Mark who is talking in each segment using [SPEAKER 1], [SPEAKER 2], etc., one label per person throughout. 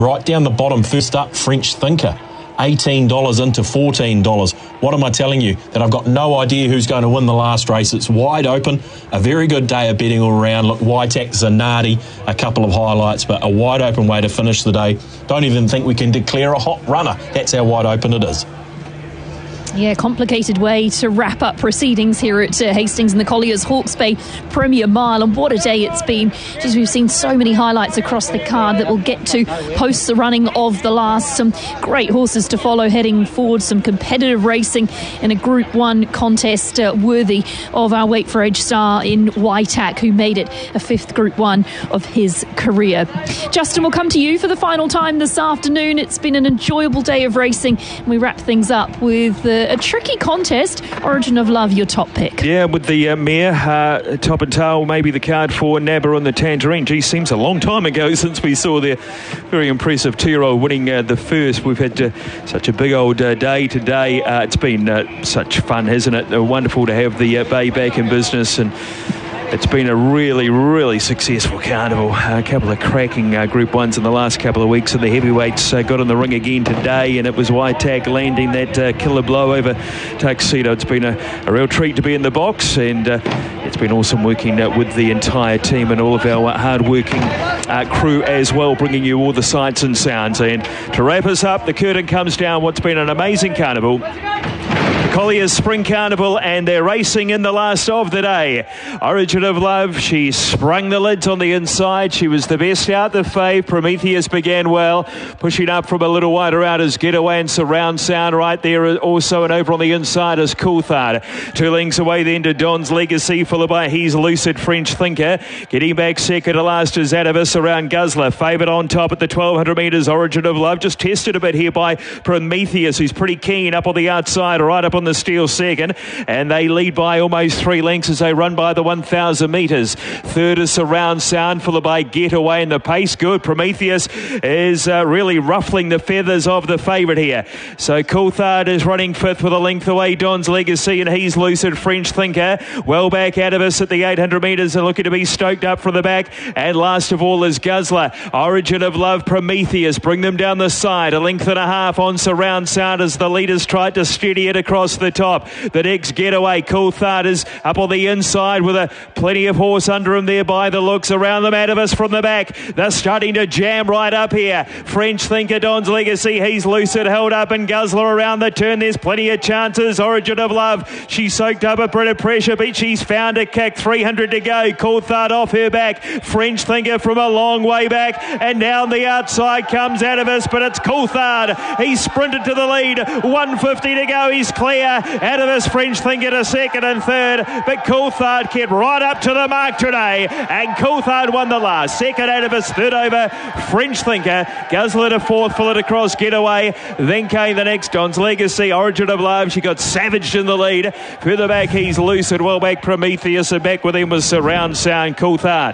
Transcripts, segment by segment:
[SPEAKER 1] Right down the bottom, first up, French Thinker. $18 into $14. What am I telling you? That I've got no idea who's going to win the last race. It's wide open. A very good day of betting all around. Look, Waitak, Zanardi, a couple of highlights, but a wide open way to finish the day. Don't even think we can declare a hot runner. That's how wide open it is.
[SPEAKER 2] Yeah, complicated way to wrap up proceedings here at Hastings in the Colliers Hawke's Bay Premier Mile, and what a day it's been. Just we've seen so many highlights across the card that we'll get to post the running of the last. Some great horses to follow heading forward, some competitive racing in a Group 1 contest worthy of our Wait for Age star in Waitak, who made it a 5th Group 1 of his career. Justin, we'll come to you for the final time this afternoon. It's been an enjoyable day of racing, and we wrap things up with a tricky contest. Origin of Love, your top pick.
[SPEAKER 3] Yeah, with the mare, top and tail, maybe the card for Nabba on the Tangerine. Gee, seems a long time ago since we saw the very impressive 2-year-old winning the first. We've had such a big old day today. It's been such fun, hasn't it? Wonderful to have the Bay back in business, and it's been a really, really successful carnival. A couple of cracking Group 1s in the last couple of weeks, and the heavyweights got in the ring again today, and it was Waitak landing that killer blow over Tuxedo. It's been a real treat to be in the box, and it's been awesome working with the entire team and all of our hard-working crew as well, bringing you all the sights and sounds. And to wrap us up, the curtain comes down. What's been an amazing carnival. Colliers Spring Carnival, and they're racing in the last of the day. Origin of Love, she sprung the lids on the inside. She was the best out the fave. Prometheus began well, pushing up from a little wider out as Getaway and Surround Sound right there also, and over on the inside is Coulthard. 2 lengths away then to Don's Legacy, followed by He's Lucid French Thinker. Getting back second to last is Atavis around Guzzler. Favoured on top at the 1200 metres, Origin of Love. Just tested a bit here by Prometheus, who's pretty keen up on the outside, right up on the steel second, and they lead by almost 3 lengths as they run by the 1,000 metres. Third is Surround Sound, followed by Getaway, and the pace good. Prometheus is really ruffling the feathers of the favourite here. So Coulthard is running 5th with a length away. Don's Legacy and He's Lucid French Thinker. Well back out of us at the 800 metres and looking to be stoked up from the back. And last of all is Guzzler. Origin of Love, Prometheus bring them down the side. 1.5 lengths on Surround Sound as the leaders tried to steady it across the top. The next Getaway, Coulthard is up on the inside with plenty of horse under him there by the looks. Around them, Atavis from the back. They're starting to jam right up here. French Thinker, Don's Legacy, He's Lucid held up, and Guzzler around the turn. There's plenty of chances. Origin of Love, she soaked up a bit of pressure, but she's found a kick. 300 to go. Coulthard off her back. French Thinker from a long way back, and down the outside comes Atavis, but it's Coulthard. He sprinted to the lead. 150 to go. He's clear. Atavis, French Thinker to second and third, but Coulthard kept right up to the mark today, and Coulthard won the last. Second Atavis, third over French Thinker. Guzzler to fourth, followed across Getaway. Then came the next, Don's Legacy, Origin of Love. She got savaged in the lead. Further back, He's Lucid. Well back, Prometheus, and back with him was Surround Sound. Coulthard.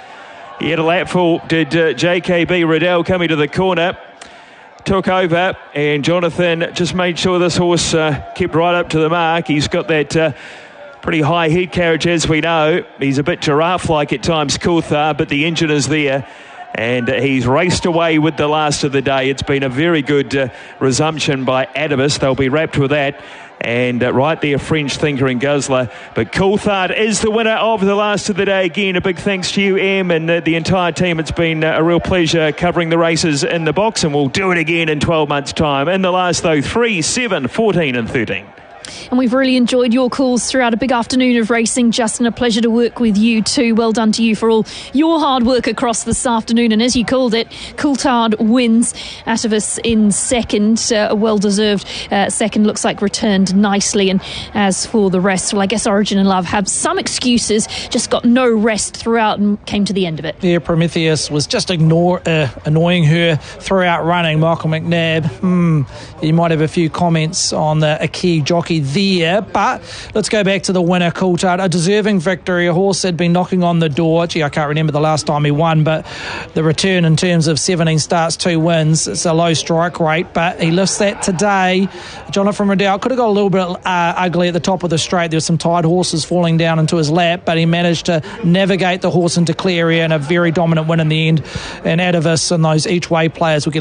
[SPEAKER 3] He had a lapful, did JKB Riddell coming to the corner. Took over, and Jonathan just made sure this horse kept right up to the mark. He's got that pretty high head carriage, as we know. He's a bit giraffe-like at times, Coulthard, but the engine is there. And he's raced away with the last of the day. It's been a very good resumption by Atavis. They'll be wrapped with that. And right there, French Thinker and Guzzler. But Coulthard is the winner of the last of the day. Again, a big thanks to you, Em, and the entire team. It's been a real pleasure covering the races in the box, and we'll do it again in 12 months' time. In the last, though, 3, 7, 14 and 13.
[SPEAKER 2] And we've really enjoyed your calls throughout a big afternoon of racing. Justin, a pleasure to work with you too. Well done to you for all your hard work across this afternoon. And as you called it, Coulthard wins. Atavis in second, a well-deserved second, looks like returned nicely. And as for the rest, well, I guess Origin and Love have some excuses, just got no rest throughout and came to the end of it.
[SPEAKER 4] Yeah, Prometheus was just annoying her throughout running. Michael McNabb, you might have a few comments on a key jockey unlucky there. But let's go back to the winner, Coulthard. A deserving victory. A horse had been knocking on the door. Gee, I can't remember the last time he won, but the return in terms of 17 starts, 2 wins. It's a low strike rate, but he lifts that today. Jonathan Riddell could have got a little bit ugly at the top of the straight. There were some tired horses falling down into his lap, but he managed to navigate the horse into clear air and a very dominant win in the end. And Atavis and those each way players will get